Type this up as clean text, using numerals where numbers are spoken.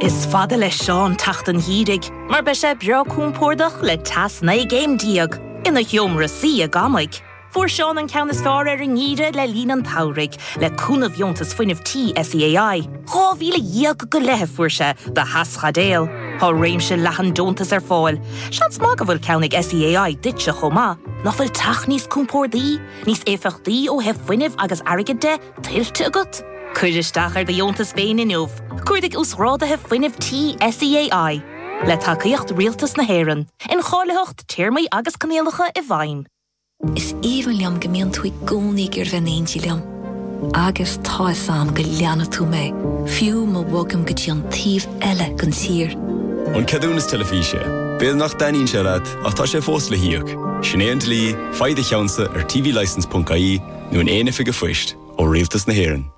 Is fada le Sean tachtan hírig, mar be sé beo cúmpórdach le tas na game diag, ina hiomra si a gamaig. Fuair Sean an ceannas fear ngíre le línan taurig, le cúnamh iontas fuinmh tí SEAI. Chá bhíle díag go lethe fuair sé de haschadéal. Tá réimse lehan dontas fáil. Seans má go bhfuil ceannig SEAI dit se chomá. Nach bhfuil tach níos cúmpórdaí, níos éfachtaí ó heh fuinmh agus airgid de tiltte agat. Cuiristeach de iontas féin inniuh. Cuirdig úsrádathe fuinmh tí SEAI. Le tacaíocht rialtas na héireann, in cháileocht tíormaí agus canéalacha I bhain. Is even liam gemeen tui gulnig venentje liam. Agus tá sam go leanna tú mé. Fiú mo wogam go tían tíf elle gan sir. An cadúnas telefíse. Béad nach daín se leat ach tá sé fós le hiíoch. Sinnéant lí, faide cheansa tvlicense.caí nó an éanafige fuist ó rialtas na héireann.